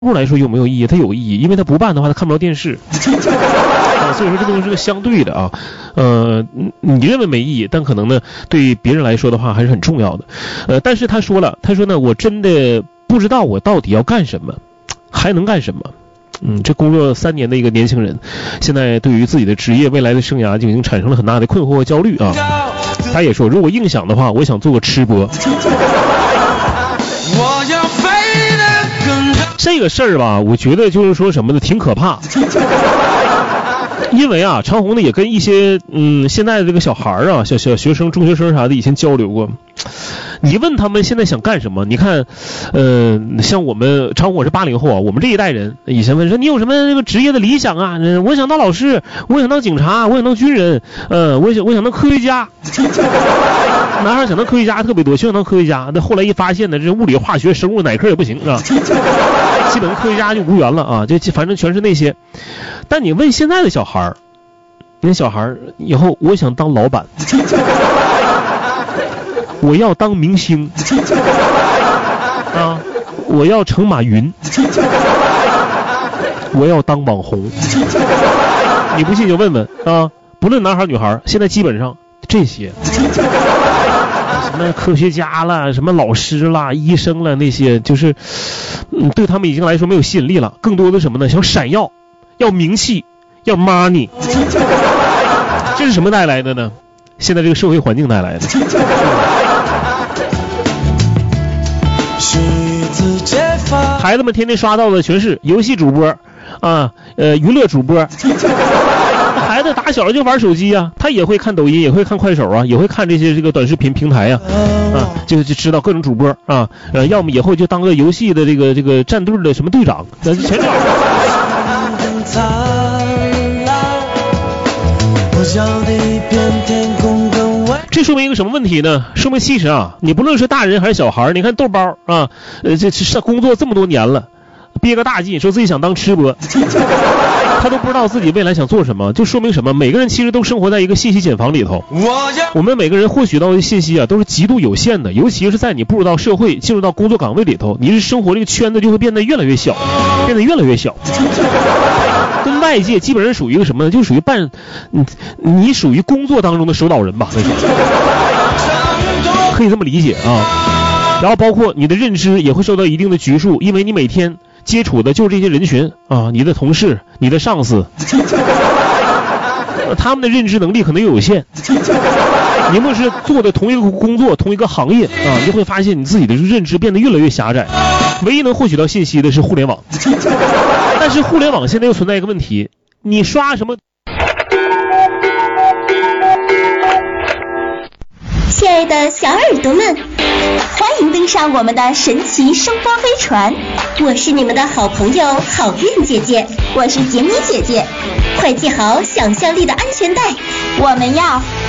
户来说有没有意义？它有意义，因为它不办的话，它看不着电视。所以说这东西是个相对的啊。你认为没意义，但可能呢，对别人来说的话还是很重要的。但是他说呢，我真的不知道我到底要干什么，还能干什么。这工作3年的一个年轻人，现在对于自己的职业未来的生涯就已经产生了很大的困惑和焦虑啊。他也说，如果硬想的话，我想做个吃播。这个事儿吧，我觉得就是说什么呢，挺可怕。因为啊，长虹呢也跟一些现在的这个小孩啊，小学生、中学生啥的以前交流过。你问他们现在想干什么？你看，像我们长虹，我是80后啊，我们这一代人以前问说你有什么这个职业的理想啊？我想当老师，我想当警察，我想当军人，我想当科学家。男孩想当科学家特别多，就想当科学家。那后来一发现呢，这物理、化学、生物哪科也不行啊，基本科学家就无缘了啊，就反正全是那些。但你问现在的小孩，那小孩以后我想当老板，我要当明星啊，我要成马云，我要当网红。你不信就问问啊，不论男孩女孩，现在基本上这些。什么科学家啦，什么老师啦，医生啦，那些就是对他们已经来说没有吸引力了，更多的什么呢？想闪耀，要名气，要 money。 这是什么带来的呢？现在这个社会环境带来的。孩子们天天刷到的全是游戏主播啊，娱乐主播。孩子打小就玩手机啊，他也会看抖音，也会看快手啊，也会看这个短视频平台啊，就知道各种主播啊，要么以后就当个游戏的这个战队的什么队长，全找。这说明一个什么问题呢？说明其实啊，你不论是大人还是小孩，你看豆包啊，这工作这么多年了，憋个大劲说自己想当吃播。他都不知道自己未来想做什么，就说明什么？每个人其实都生活在一个信息茧房里头。我们每个人获取到的信息啊，都是极度有限的，尤其是在你步入到社会、进入到工作岗位里头，你是生活这个圈子就会变得越来越小，变得越来越小。跟外界基本上属于一个什么呢？就属于你属于工作当中的首导人吧，那种可以这么理解啊。然后包括你的认知也会受到一定的局数，因为你每天接触的就是这些人群啊，你的同事、你的上司，他们的认知能力可能又有限。你们是做的同一个工作、同一个行业啊，你就会发现你自己的认知变得越来越狭窄。唯一能获取到信息的是互联网，但是互联网现在又存在一个问题，你刷什么？ 亲爱的小耳朵们，欢迎登上我们的神奇声波飞船，我是你们的好朋友好运姐姐，我是杰米姐姐，快系好想象力的安全带，我们要